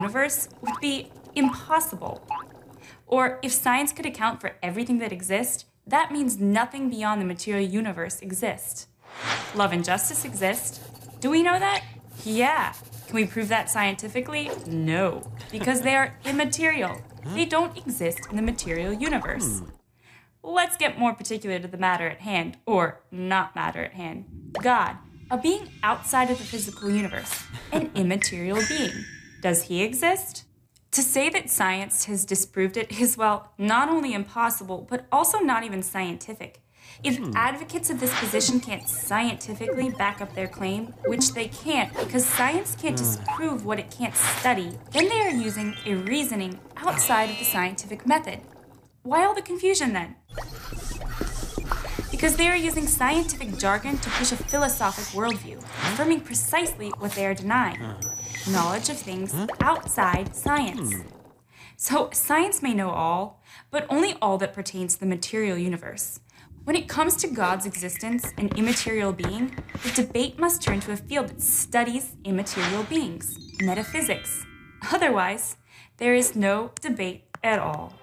universe would be impossible. Or if science could account for everything that exists, that means nothing beyond the material universe exists. Love and justice exist. Do we know that? Yeah. Can we prove that scientifically? No, because they are immaterial. They don't exist in the material universe. Let's get more particular to the matter at hand, or not matter at hand. God, a being outside of the physical universe, an immaterial being. Does he exist? To say that science has disproved it is, well, not only impossible, but also not even scientific. If advocates of this position can't scientifically back up their claim, which they can't because science can't disprove what it can't study, then they are using a reasoning outside of the scientific method. Why all the confusion then? Because they are using scientific jargon to push a philosophic worldview, affirming precisely what they are denying: knowledge of things outside science. So science may know all, but only all that pertains to the material universe. When it comes to God's existence, an immaterial being, the debate must turn to a field that studies immaterial beings, metaphysics. Otherwise, there is no debate at all.